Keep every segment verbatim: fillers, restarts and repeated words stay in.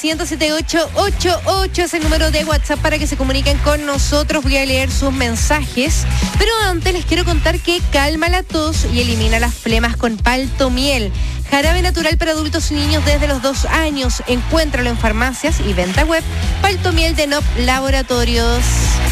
novecientos setenta y ocho ochenta y ocho es el número de WhatsApp para que se comuniquen con nosotros. Voy a leer sus mensajes, pero antes les quiero contar que calma la tos y elimina las flemas con Paltomiel. Jarabe natural para adultos y niños desde los dos años. Encuéntralo en farmacias y venta web. Paltomiel de Nop Laboratorios.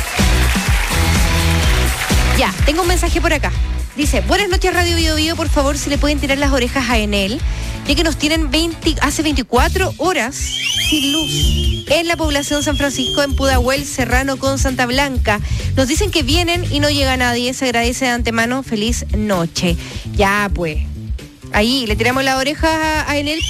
Ya, tengo un mensaje por acá. Dice, buenas noches Radio Bio Bio, por favor si le pueden tirar las orejas a Enel, ya que nos tienen veinte, hace veinticuatro horas sin luz en la población San Francisco, en Pudahuel, Serrano con Santa Blanca. Nos dicen que vienen y no llega nadie, se agradece de antemano, feliz noche. Ya pues, ahí le tiramos la oreja a Enel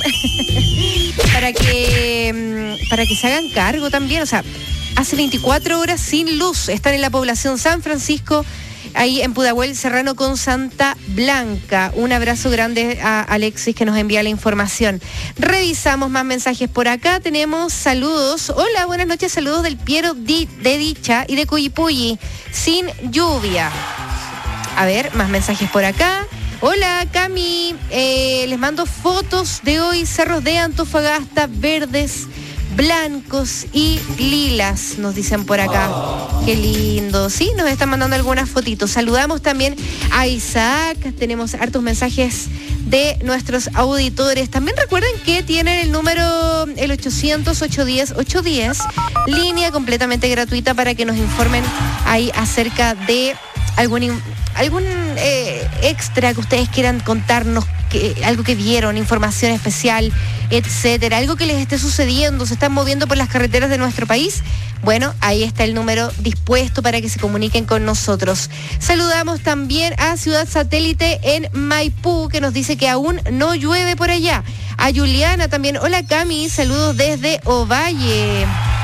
para que, para que se hagan cargo también, o sea, hace veinticuatro horas sin luz, están en la población San Francisco, ahí en Pudahuel, Serrano con Santa Blanca. Un abrazo grande a Alexis que nos envía la información. Revisamos más mensajes por acá. Tenemos saludos. Hola, buenas noches. Saludos del Piero Di, de Dicha y de Cuyipulli. Sin lluvia. A ver, más mensajes por acá. Hola, Cami. Eh, les mando fotos de hoy. Cerros de Antofagasta, verdes, blancos y lilas, nos dicen por acá. Qué lindo. Sí, nos están mandando algunas fotitos. Saludamos también a Isaac. Tenemos hartos mensajes de nuestros auditores. También recuerden que tienen el número, el ochocientos, ochocientos diez, ochocientos diez, línea completamente gratuita para que nos informen ahí acerca de algún, algún eh, extra que ustedes quieran contarnos, que, algo que vieron, información especial, etcétera, algo que les esté sucediendo, se están moviendo por las carreteras de nuestro país. Bueno, ahí está el número dispuesto para que se comuniquen con nosotros. Saludamos también a Ciudad Satélite en Maipú, que nos dice que aún no llueve por allá. A Juliana también. Hola, Cami, saludos desde Ovalle.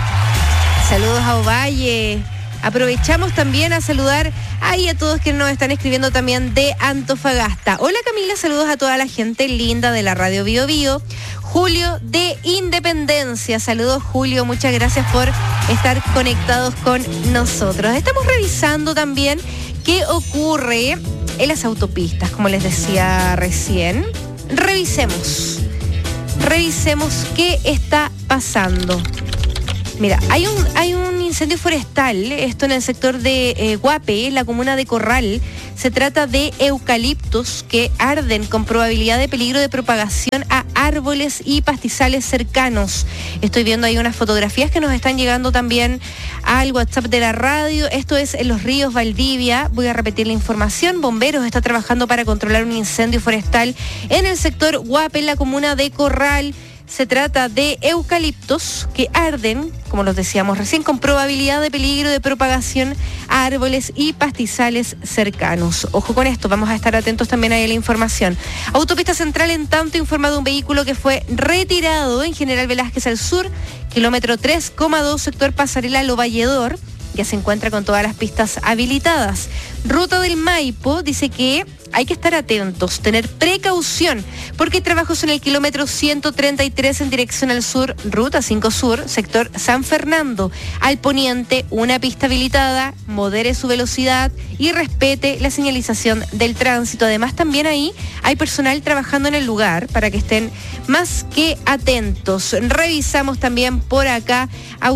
Saludos a Ovalle. Aprovechamos también a saludar ahí a todos que nos están escribiendo también de Antofagasta. Hola, Camila, saludos a toda la gente linda de la Radio Bio Bio. Julio de Independencia, saludos Julio, muchas gracias por estar conectados con nosotros. Estamos revisando también qué ocurre en las autopistas, como les decía recién. Revisemos, revisemos qué está pasando. Mira, hay un, hay un incendio forestal, esto en el sector de eh, Guape, en la comuna de Corral. Se trata de eucaliptos que arden con probabilidad de peligro de propagación a árboles y pastizales cercanos. Estoy viendo ahí unas fotografías que nos están llegando también al WhatsApp de la radio. Esto es en Los Ríos, Valdivia. Voy a repetir la información. Bomberos está trabajando para controlar un incendio forestal en el sector Guape, en la comuna de Corral. Se trata de eucaliptos que arden, como los decíamos recién, con probabilidad de peligro de propagación a árboles y pastizales cercanos. Ojo con esto, vamos a estar atentos también ahí a la información. Autopista Central, en tanto, informa de un vehículo que fue retirado en General Velázquez al sur, kilómetro tres coma dos, sector Pasarela Lo Valledor. Ya se encuentra con todas las pistas habilitadas. Ruta del Maipo dice que hay que estar atentos, tener precaución, porque hay trabajos en el kilómetro ciento treinta y tres en dirección al sur, Ruta cinco Sur, sector San Fernando. Al poniente, una pista habilitada, modere su velocidad y respete la señalización del tránsito. Además, también ahí hay personal trabajando en el lugar para que estén más que atentos. Revisamos también por acá,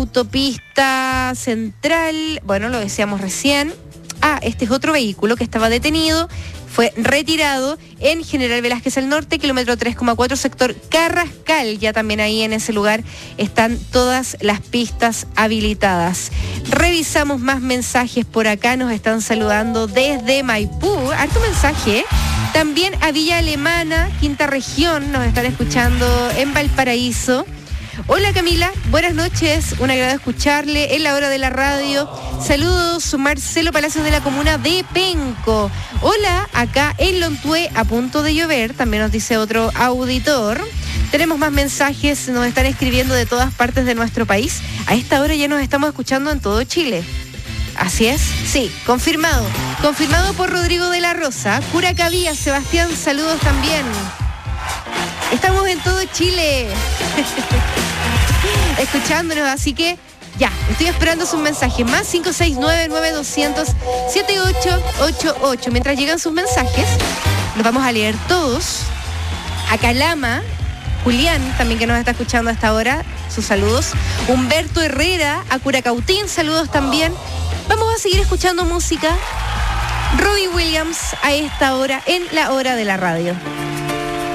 Autopista Central, bueno, lo decíamos recién. Ah, este es otro vehículo que estaba detenido, fue retirado en General Velázquez al norte, kilómetro tres coma cuatro, sector Carrascal. Ya también ahí en ese lugar están todas las pistas habilitadas. Revisamos más mensajes por acá, nos están saludando desde Maipú, harto mensaje, ¿eh? También a Villa Alemana, Quinta Región, nos están escuchando en Valparaíso. Hola, Camila, buenas noches, un agrado escucharle en la hora de la radio. Saludos, Marcelo Palacios de la comuna de Penco. Hola, acá en Lontué, a punto de llover, también nos dice otro auditor. Tenemos más mensajes, nos están escribiendo de todas partes de nuestro país. A esta hora ya nos estamos escuchando en todo Chile. Así es, sí, confirmado. Confirmado por Rodrigo de la Rosa. Curacaví, Sebastián, saludos también. Estamos en todo Chile escuchándonos, así que ya, estoy esperando sus mensajes. Más cinco seis nueve, nueve dos cero cero, siete ocho ocho ocho. Mientras llegan sus mensajes, los vamos a leer todos. A Calama, Julián, también que nos está escuchando hasta ahora, sus saludos. Humberto Herrera, a Curacautín, saludos también. Vamos a seguir escuchando música. Robbie Williams a esta hora, en la hora de la radio.